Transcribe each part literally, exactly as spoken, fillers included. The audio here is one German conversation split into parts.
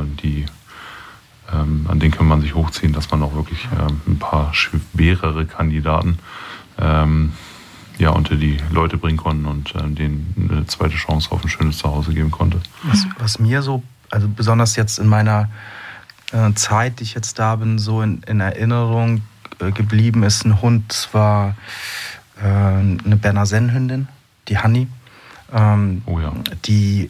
die, ähm, an denen kann man sich hochziehen, dass man auch wirklich ähm, ein paar schwerere Kandidaten ähm, ja, unter die Leute bringen konnten und äh, denen eine zweite Chance auf ein schönes Zuhause geben konnte. Was, was mir so, also besonders jetzt in meiner äh, Zeit, die ich jetzt da bin, so in, in Erinnerung äh, geblieben ist, ein Hund, zwar äh, eine Berner Sennhündin, die Hanni, ähm, oh ja. die,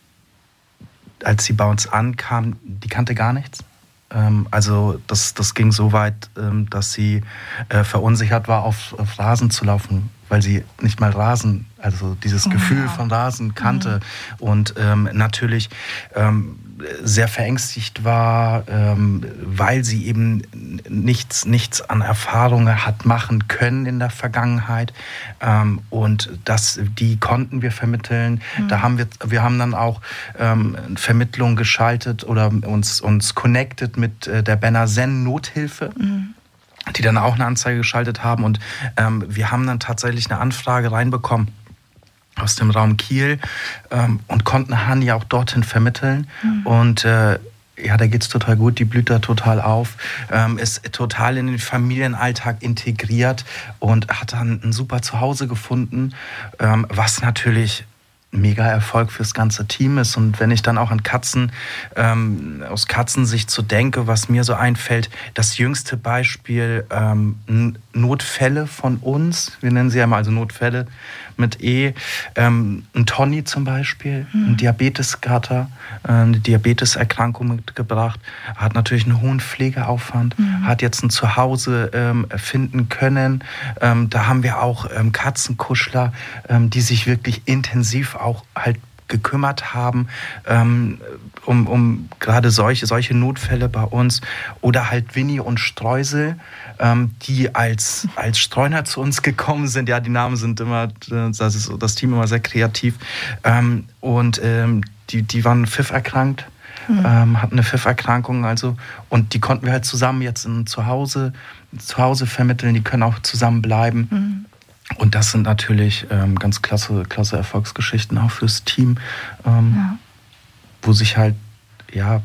als sie bei uns ankam, die kannte gar nichts. Ähm, also das, das ging so weit, ähm, dass sie äh, verunsichert war, auf, auf Rasen zu laufen, weil sie nicht mal Rasen, also dieses Oh, Gefühl ja. von Rasen kannte. Mhm. Und ähm, natürlich ähm, sehr verängstigt war, ähm, weil sie eben nichts, nichts an Erfahrungen hat machen können in der Vergangenheit. Ähm, und das, die konnten wir vermitteln. Mhm. Da haben wir, wir haben dann auch ähm, Vermittlung geschaltet oder uns, uns connected mit äh, der Berner Senn Nothilfe. Mhm. Die dann auch eine Anzeige geschaltet haben. Und ähm, wir haben dann tatsächlich eine Anfrage reinbekommen aus dem Raum Kiel ähm, und konnten Hanni auch dorthin vermitteln. Mhm. Und äh, ja, da geht's total gut, die blüht da total auf, ähm, ist total in den Familienalltag integriert und hat dann ein super Zuhause gefunden, ähm, was natürlich mega Erfolg fürs ganze Team ist. Und wenn ich dann auch an Katzen, ähm, aus Katzensicht so denke, was mir so einfällt, das jüngste Beispiel, ähm, Notfälle von uns, wir nennen sie ja mal also Notfälle mit E, ähm, ein Toni zum Beispiel, mhm. ein Diabeteskater, äh, eine Diabeteserkrankung mitgebracht, hat natürlich einen hohen Pflegeaufwand, mhm. hat jetzt ein Zuhause ähm, finden können. Ähm, da haben wir auch ähm, Katzenkuschler, ähm, die sich wirklich intensiv auch halt gekümmert haben, ähm, um, um gerade solche, solche Notfälle bei uns. Oder halt Winnie und Streusel, ähm, die als, als Streuner zu uns gekommen sind. Ja, die Namen sind immer, das ist das Team immer sehr kreativ. Ähm, und ähm, die, die waren Pfiff erkrankt, mhm. ähm, hatten eine Pfifferkrankung, also, und die konnten wir halt zusammen jetzt in Zuhause, Zuhause vermitteln, die können auch zusammen bleiben. Mhm. Und das sind natürlich ähm, ganz klasse, klasse Erfolgsgeschichten auch fürs Team, ähm, ja. wo sich halt ja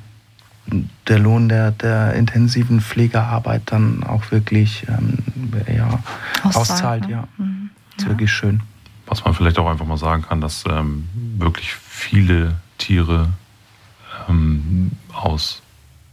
der Lohn der, der intensiven Pflegearbeit dann auch wirklich ähm, ja, auszahlt. auszahlt ja. Mhm. Das ist ja. wirklich schön. Was man vielleicht auch einfach mal sagen kann, dass ähm, wirklich viele Tiere ähm, aus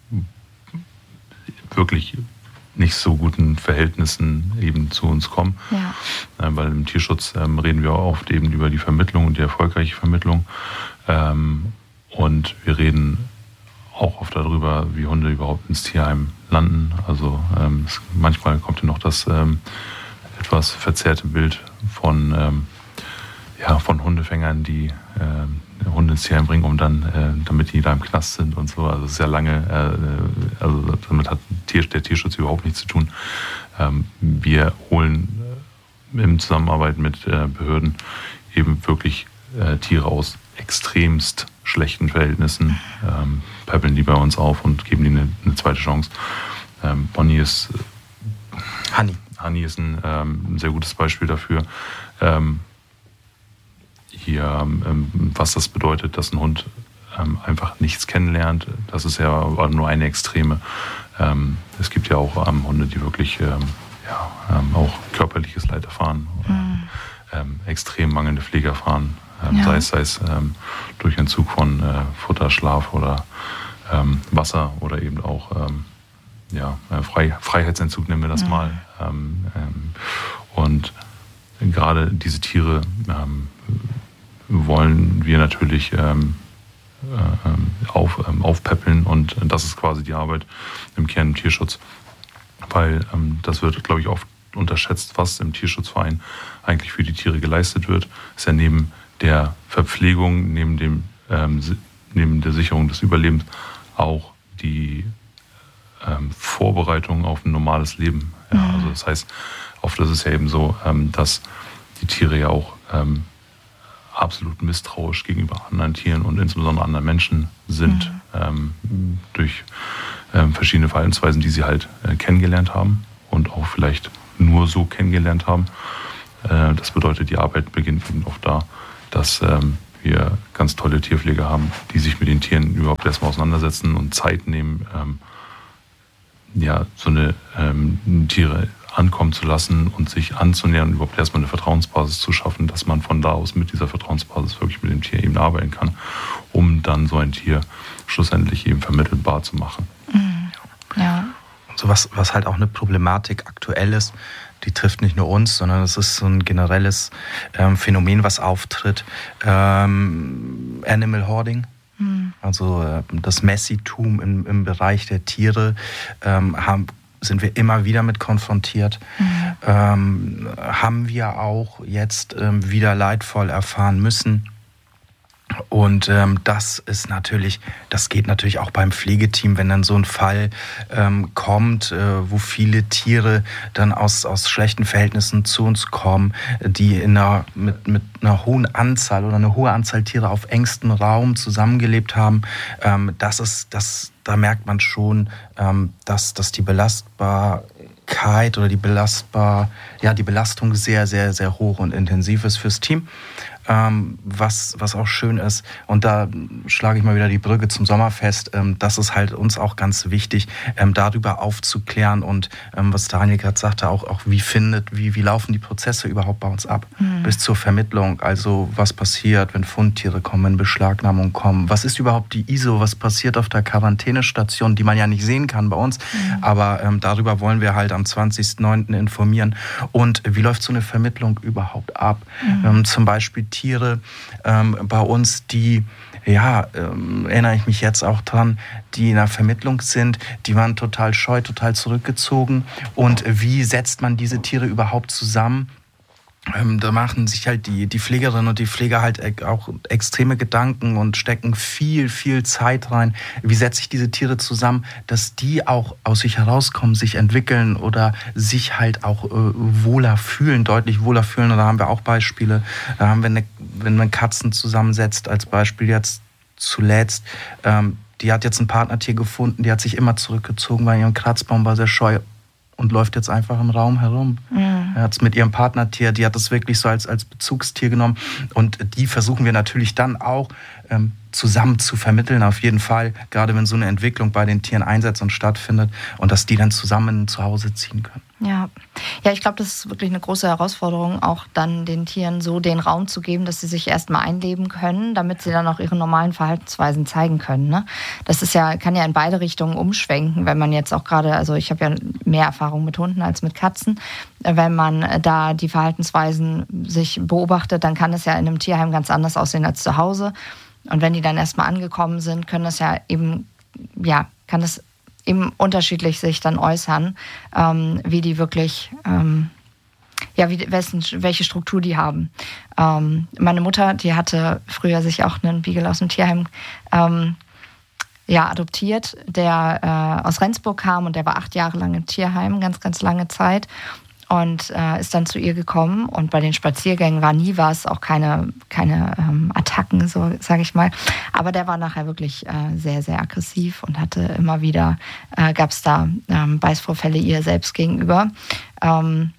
wirklich nicht so guten Verhältnissen eben zu uns kommen. Ja. Äh, weil im Tierschutz ähm, reden wir auch oft eben über die Vermittlung und die erfolgreiche Vermittlung. Ähm, und wir reden auch oft darüber, wie Hunde überhaupt ins Tierheim landen. Also ähm, es, manchmal kommt ja noch das ähm, etwas verzerrte Bild von, ähm, ja, von Hundefängern, die ähm, Hunde ins Tierheim bringen, um dann, äh, damit die da im Knast sind und so. Also sehr lange, äh, also damit hat Tier, der Tierschutz überhaupt nichts zu tun. Ähm, wir holen äh, in Zusammenarbeit mit äh, Behörden eben wirklich äh, Tiere aus extremst schlechten Verhältnissen, ähm, päppeln die bei uns auf und geben ihnen eine, eine zweite Chance. Ähm, Bonnie ist Hanni. Hanni ist ein, ähm, ein sehr gutes Beispiel dafür. Ähm, hier, ähm, was das bedeutet, dass ein Hund ähm, einfach nichts kennenlernt. Das ist ja nur eine Extreme. Ähm, es gibt ja auch ähm, Hunde, die wirklich ähm, ja, ähm, auch körperliches Leid erfahren, mhm. ähm, extrem mangelnde Pflege erfahren, ähm, ja. sei es, sei es ähm, durch Entzug von äh, Futter, Schlaf oder ähm, Wasser oder eben auch ähm, ja, Frei, Freiheitsentzug, nennen wir das mhm. mal. Ähm, ähm, und gerade diese Tiere ähm, wollen wir natürlich ähm, äh, auf, ähm, aufpäppeln und das ist quasi die Arbeit im Kern im Tierschutz, weil ähm, das wird, glaube ich, oft unterschätzt, was im Tierschutzverein eigentlich für die Tiere geleistet wird. Das ist ja neben der Verpflegung, neben, dem, ähm, neben der Sicherung des Überlebens auch die ähm, Vorbereitung auf ein normales Leben. Ja, mhm. Also das heißt, oft ist es ja eben so, ähm, dass die Tiere ja auch ähm, absolut misstrauisch gegenüber anderen Tieren und insbesondere anderen Menschen sind, mhm. ähm, durch ähm, verschiedene Verhaltensweisen, die sie halt äh, kennengelernt haben und auch vielleicht nur so kennengelernt haben. Äh, das bedeutet, die Arbeit beginnt eben oft da, dass ähm, wir ganz tolle Tierpfleger haben, die sich mit den Tieren überhaupt erstmal auseinandersetzen und Zeit nehmen, ähm, ja, so eine ähm, Tiere ankommen zu lassen und sich anzunähern und überhaupt erstmal eine Vertrauensbasis zu schaffen, dass man von da aus mit dieser Vertrauensbasis wirklich mit dem Tier eben arbeiten kann, um dann so ein Tier schlussendlich eben vermittelbar zu machen. Mhm. Ja. So was, was halt auch eine Problematik aktuell ist, die trifft nicht nur uns, sondern es ist so ein generelles ähm, Phänomen, was auftritt. Ähm, Animal Hoarding. Mhm. Also äh, das Messitum im, im Bereich der Tiere ähm, haben sind wir immer wieder mit konfrontiert. Mhm. Ähm, haben wir auch jetzt ähm, wieder leidvoll erfahren müssen. Und ähm, das ist natürlich, das geht natürlich auch beim Pflegeteam, wenn dann so ein Fall ähm, kommt, äh, wo viele Tiere dann aus, aus schlechten Verhältnissen zu uns kommen, die in einer, mit, mit einer hohen Anzahl oder eine hohe Anzahl Tiere auf engstem Raum zusammengelebt haben. Ähm, das ist, das, da merkt man schon, ähm, dass, dass die Belastbarkeit oder die belastbar, ja, die Belastung sehr, sehr, sehr hoch und intensiv ist fürs Team. Ähm, was, was auch schön ist, und da schlage ich mal wieder die Brücke zum Sommerfest, ähm, das ist halt uns auch ganz wichtig, ähm, darüber aufzuklären und ähm, was Daniel gerade sagte, auch, auch wie findet, wie, wie laufen die Prozesse überhaupt bei uns ab, mhm. bis zur Vermittlung, also was passiert, wenn Fundtiere kommen, wenn Beschlagnahmungen kommen, was ist überhaupt die I S O, was passiert auf der Quarantänestation, die man ja nicht sehen kann bei uns, mhm. aber ähm, darüber wollen wir halt am zwanzigsten neunten informieren und wie läuft so eine Vermittlung überhaupt ab, mhm. ähm, zum Beispiel Tiere ähm, bei uns, die, ja, ähm, erinnere ich mich jetzt auch dran, die in der Vermittlung sind, die waren total scheu, total zurückgezogen. Und wie setzt man diese Tiere überhaupt zusammen? Ähm, da machen sich halt die, die Pflegerinnen und die Pfleger halt auch extreme Gedanken und stecken viel, viel Zeit rein. Wie setze ich diese Tiere zusammen, dass die auch aus sich herauskommen, sich entwickeln oder sich halt auch äh, wohler fühlen, deutlich wohler fühlen. Und da haben wir auch Beispiele. Da haben wir, eine, wenn man Katzen zusammensetzt, als Beispiel jetzt zuletzt, ähm, die hat jetzt ein Partnertier gefunden, die hat sich immer zurückgezogen, weil ihrem Kratzbaum war sehr scheu. Und läuft jetzt einfach im Raum herum. Mhm. Er hat es mit ihrem Partnertier, die hat es wirklich so als, als Bezugstier genommen. Und die versuchen wir natürlich dann auch ähm, zusammen zu vermitteln, auf jeden Fall. Gerade wenn so eine Entwicklung bei den Tieren einsetzt und stattfindet. Und dass die dann zusammen zu Hause ziehen können. Ja, ja, ich glaube, das ist wirklich eine große Herausforderung, auch dann den Tieren so den Raum zu geben, dass sie sich erstmal einleben können, damit sie dann auch ihre normalen Verhaltensweisen zeigen können. Ne? Das ist ja, kann ja in beide Richtungen umschwenken, wenn man jetzt auch gerade, also ich habe ja mehr Erfahrung mit Hunden als mit Katzen, wenn man da die Verhaltensweisen sich beobachtet, dann kann es ja in einem Tierheim ganz anders aussehen als zu Hause. Und wenn die dann erstmal angekommen sind, können das ja eben, ja, kann das eben unterschiedlich sich dann äußern, ähm, wie die wirklich, ähm, ja, wie, wessen, welche Struktur die haben. Ähm, meine Mutter, die hatte früher sich auch einen Beagle aus dem Tierheim ähm, ja, adoptiert, der äh, aus Rendsburg kam und der war acht Jahre lang im Tierheim, ganz, ganz lange Zeit. Und äh, ist dann zu ihr gekommen und bei den Spaziergängen war nie was, auch keine, keine ähm, Attacken, so sage ich mal. Aber der war nachher wirklich äh, sehr, sehr aggressiv und hatte immer wieder, äh, gab es da ähm, Beißvorfälle ihr selbst gegenüber. Ähm,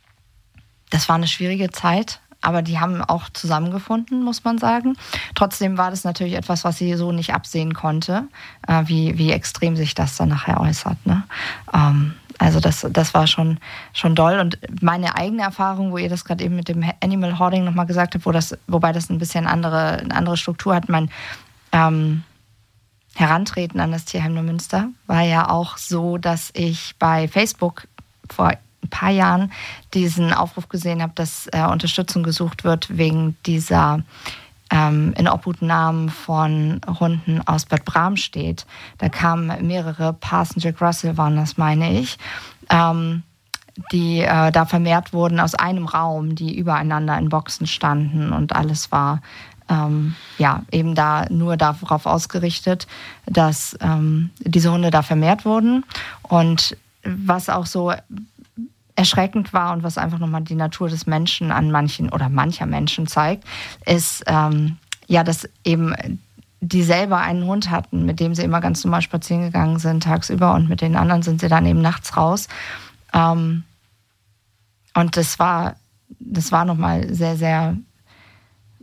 das war eine schwierige Zeit, aber die haben auch zusammengefunden, muss man sagen. Trotzdem war das natürlich etwas, was sie so nicht absehen konnte, äh, wie, wie extrem sich das dann nachher äußert. Ne? Ähm, Also das, das war schon, schon doll. Und meine eigene Erfahrung, wo ihr das gerade eben mit dem Animal Hoarding nochmal gesagt habt, wo das, wobei das ein bisschen andere, eine andere Struktur hat, mein ähm, Herantreten an das Tierheim Neumünster war ja auch so, dass ich bei Facebook vor ein paar Jahren diesen Aufruf gesehen habe, dass äh, Unterstützung gesucht wird wegen dieser ähm, Inobhutnahmen von Hunden aus Bad Bramstedt. Da kamen mehrere Parson Jack Russell, waren das, meine ich, ähm, die äh, da vermehrt wurden aus einem Raum, die übereinander in Boxen standen und alles war ähm, ja eben da nur darauf ausgerichtet, dass ähm, diese Hunde da vermehrt wurden. Und was auch so erschreckend war und was einfach nochmal die Natur des Menschen an manchen oder mancher Menschen zeigt, ist ähm, ja, dass eben die selber einen Hund hatten, mit dem sie immer ganz normal spazieren gegangen sind tagsüber und mit den anderen sind sie dann eben nachts raus. Ähm, und das war, das war nochmal sehr, sehr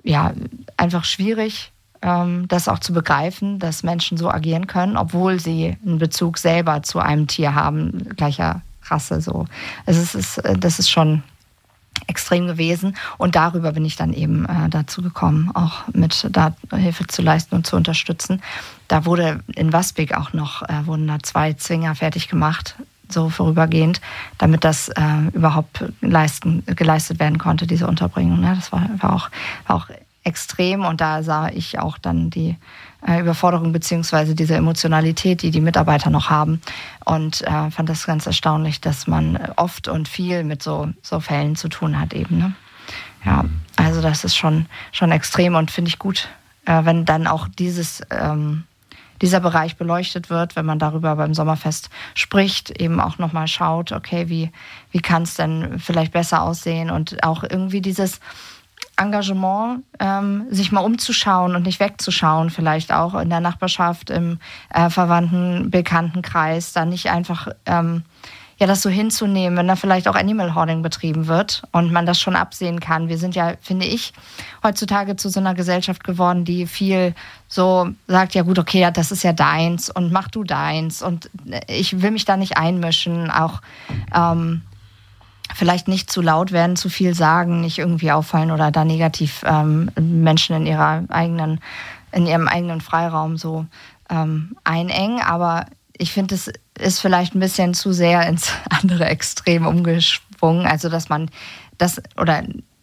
ja, einfach schwierig, ähm, das auch zu begreifen, dass Menschen so agieren können, obwohl sie einen Bezug selber zu einem Tier haben, gleicher Rasse so. Also es ist, das ist schon extrem gewesen und darüber bin ich dann eben äh, dazu gekommen, auch mit da Hilfe zu leisten und zu unterstützen. Da wurde in Waspik auch noch, äh, wurden da zwei Zwinger fertig gemacht, so vorübergehend, damit das äh, überhaupt leisten, geleistet werden konnte, diese Unterbringung. Ne? Das war, war, auch, war auch extrem und da sah ich auch dann die äh, Überforderung beziehungsweise diese Emotionalität, die die Mitarbeiter noch haben und äh, fand das ganz erstaunlich, dass man oft und viel mit so, so Fällen zu tun hat eben. Ne? Ja, also das ist schon, schon extrem und finde ich gut, äh, wenn dann auch dieses ähm, dieser Bereich beleuchtet wird, wenn man darüber beim Sommerfest spricht, eben auch nochmal schaut, okay, wie, wie kann es denn vielleicht besser aussehen und auch irgendwie dieses Engagement, ähm, sich mal umzuschauen und nicht wegzuschauen, vielleicht auch in der Nachbarschaft, im äh, Verwandten-, Bekanntenkreis, da nicht einfach ähm, ja, das so hinzunehmen, wenn da vielleicht auch Animal Hoarding betrieben wird und man das schon absehen kann. Wir sind ja, finde ich, heutzutage zu so einer Gesellschaft geworden, die viel so sagt, ja gut, okay, das ist ja deins und mach du deins und ich will mich da nicht einmischen, auch ähm, vielleicht nicht zu laut werden, zu viel sagen, nicht irgendwie auffallen oder da negativ ähm, Menschen in ihrer eigenen, in ihrem eigenen Freiraum so ähm, einengen, aber ich finde, es ist vielleicht ein bisschen zu sehr ins andere Extrem umgeschwungen. Also, dass man das, oder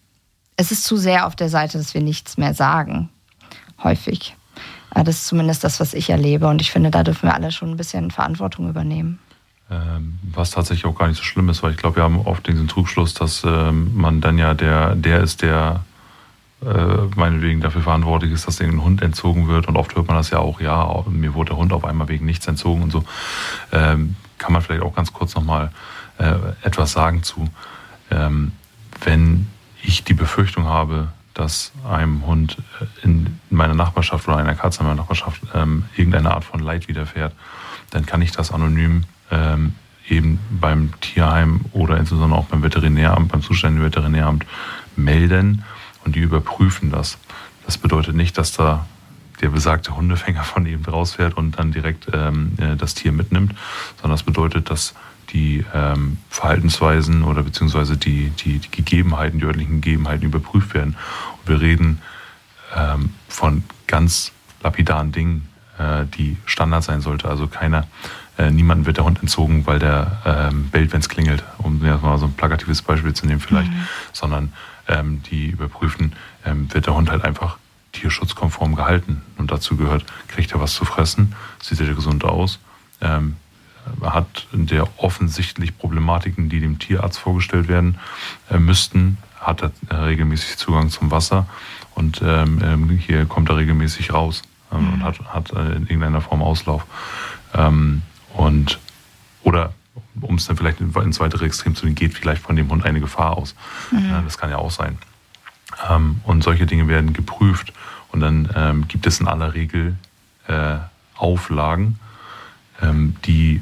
es ist zu sehr auf der Seite, dass wir nichts mehr sagen. Häufig. Das ist zumindest das, was ich erlebe. Und ich finde, da dürfen wir alle schon ein bisschen Verantwortung übernehmen. Ähm, was tatsächlich auch gar nicht so schlimm ist, weil ich glaube, wir haben oft diesen Trugschluss, dass ähm, man dann ja der, der ist, der meinetwegen dafür verantwortlich ist, dass ein Hund entzogen wird. Und oft hört man das ja auch, ja, mir wurde der Hund auf einmal wegen nichts entzogen und so. Ähm, kann man vielleicht auch ganz kurz nochmal äh, etwas sagen zu. Ähm, wenn ich die Befürchtung habe, dass einem Hund in meiner Nachbarschaft oder einer Katze in meiner Nachbarschaft ähm, irgendeine Art von Leid widerfährt, dann kann ich das anonym ähm, eben beim Tierheim oder insbesondere auch beim Veterinäramt, beim zuständigen Veterinäramt melden. Und die überprüfen das. Das bedeutet nicht, dass da der besagte Hundefänger von eben rausfährt und dann direkt ähm, das Tier mitnimmt, sondern das bedeutet, dass die ähm, Verhaltensweisen oder beziehungsweise die, die, die Gegebenheiten, die örtlichen Gegebenheiten überprüft werden. Und wir reden ähm, von ganz lapidaren Dingen, äh, die Standard sein sollte. Also keiner, äh, niemandem wird der Hund entzogen, weil der ähm, bellt, wenn es klingelt, um jetzt mal so ein plakatives Beispiel zu nehmen vielleicht, mhm. sondern Ähm, die überprüfen, ähm, wird der Hund halt einfach tierschutzkonform gehalten. Und dazu gehört, kriegt er was zu fressen, sieht er gesund aus, ähm, hat der offensichtlich Problematiken, die dem Tierarzt vorgestellt werden äh, müssten, hat er äh, regelmäßig Zugang zum Wasser und ähm, hier kommt er regelmäßig raus ähm, mhm. und hat, hat äh, in irgendeiner Form Auslauf. Ähm, und oder um es dann vielleicht ins weitere Extrem zu gehen, geht vielleicht von dem Hund eine Gefahr aus. Mhm. Ja, das kann ja auch sein. Ähm, und solche Dinge werden geprüft. Und dann ähm, gibt es in aller Regel äh, Auflagen, ähm, die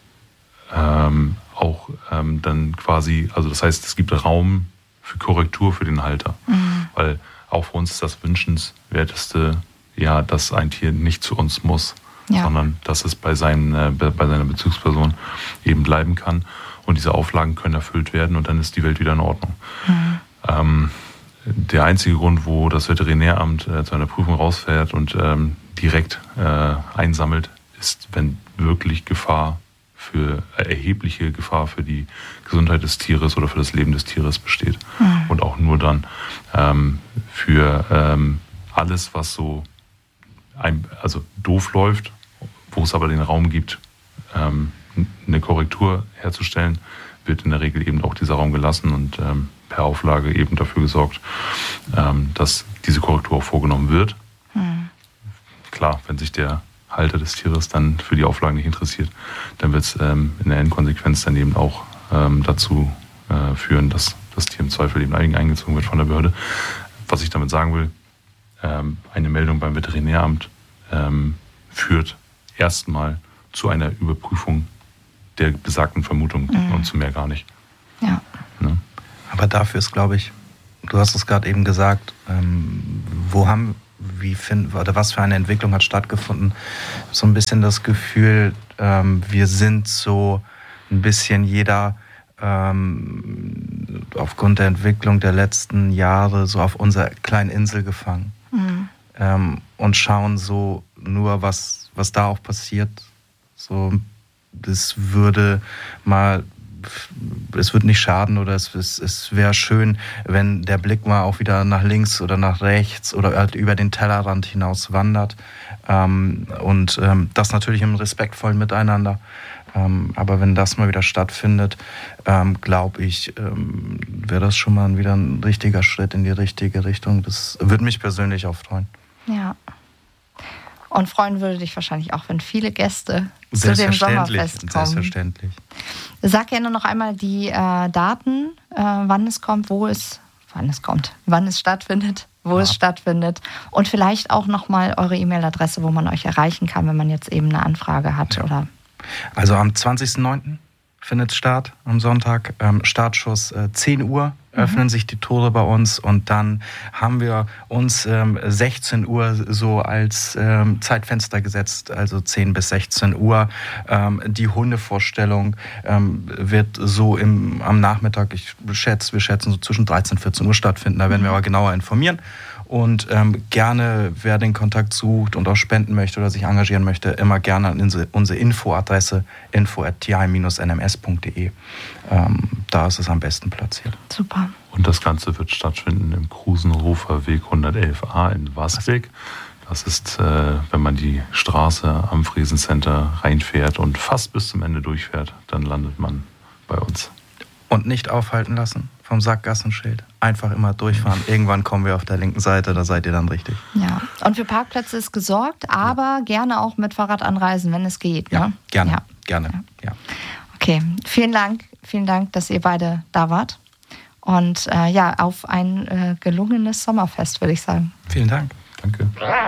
ähm, auch ähm, dann quasi, also das heißt, es gibt Raum für Korrektur für den Halter. Mhm. Weil auch für uns ist das Wünschenswerteste, ja, dass ein Tier nicht zu uns muss. Ja. Sondern dass es bei, seinen, äh, bei seiner Bezugsperson eben bleiben kann. Und diese Auflagen können erfüllt werden und dann ist die Welt wieder in Ordnung. Mhm. Ähm, der einzige Grund, wo das Veterinäramt äh, zu einer Prüfung rausfährt und ähm, direkt äh, einsammelt, ist, wenn wirklich Gefahr für, äh, erhebliche Gefahr für die Gesundheit des Tieres oder für das Leben des Tieres besteht. Mhm. Und auch nur dann ähm, für ähm, alles, was so ein, also doof läuft, wo es aber den Raum gibt, ähm, eine Korrektur herzustellen, wird in der Regel eben auch dieser Raum gelassen und ähm, per Auflage eben dafür gesorgt, ähm, dass diese Korrektur auch vorgenommen wird. Mhm. Klar, wenn sich der Halter des Tieres dann für die Auflagen nicht interessiert, dann wird es ähm, in der Endkonsequenz dann eben auch ähm, dazu äh, führen, dass das Tier im Zweifel eben eingezogen wird von der Behörde. Was ich damit sagen will, ähm, eine Meldung beim Veterinäramt ähm, führt erstmal zu einer Überprüfung der besagten Vermutung mhm. und zu mehr gar nicht. Ja. Ne? Aber dafür ist, glaube ich, du hast es gerade eben gesagt, ähm, wo haben, wie finden, oder was für eine Entwicklung hat stattgefunden? So ein bisschen das Gefühl, ähm, wir sind so ein bisschen jeder ähm, aufgrund der Entwicklung der letzten Jahre so auf unserer kleinen Insel gefangen. Mhm. Ähm, und schauen so nur, was, was da auch passiert. So, das würde mal, es wird nicht schaden oder es, es, es wäre schön, wenn der Blick mal auch wieder nach links oder nach rechts oder halt über den Tellerrand hinaus wandert. Ähm, und ähm, das natürlich im respektvollen Miteinander. Ähm, aber wenn das mal wieder stattfindet, ähm, glaube ich, ähm, wäre das schon mal wieder ein richtiger Schritt in die richtige Richtung. Das würde mich persönlich auch freuen. Ja. Und freuen würde dich wahrscheinlich auch, wenn viele Gäste zu dem Sommerfest kommen. Selbstverständlich. Sag gerne noch einmal die äh, Daten, äh, wann es kommt, wo es, wann es kommt, wann es stattfindet, wo ja. es stattfindet. Und vielleicht auch nochmal eure E-Mail-Adresse, wo man euch erreichen kann, wenn man jetzt eben eine Anfrage hat. Ja. Oder also am zwanzigsten neunten findet es statt, am Sonntag. Ähm, Startschuss äh, zehn Uhr. Öffnen mhm. sich die Tore bei uns und dann haben wir uns ähm, sechzehn Uhr so als ähm, Zeitfenster gesetzt, also zehn bis sechzehn Uhr. Ähm, die Hundevorstellung ähm, wird so im, am Nachmittag, ich schätze, wir schätzen so zwischen dreizehn und vierzehn Uhr stattfinden, da werden wir aber genauer informieren. Und ähm, gerne, wer den Kontakt sucht und auch spenden möchte oder sich engagieren möchte, immer gerne an unsere, unsere Infoadresse info at t i dash n m s punkt d e. Ähm, da ist es am besten platziert. Super. Und das Ganze wird stattfinden im Krusenhofer Weg hundertelf a in Wasbeck. Das ist, äh, wenn man die Straße am Friesencenter reinfährt und fast bis zum Ende durchfährt, dann landet man bei uns. Und nicht aufhalten lassen vom Sackgassenschild. Einfach immer durchfahren. Irgendwann kommen wir auf der linken Seite, da seid ihr dann richtig. Ja, und für Parkplätze ist gesorgt, aber ja. gerne auch mit Fahrrad anreisen, wenn es geht. Ja, ne? gerne, ja. gerne. Ja. Okay, vielen Dank, vielen Dank, dass ihr beide da wart. Und äh, ja, auf ein äh, gelungenes Sommerfest, würde ich sagen. Vielen Dank. Danke.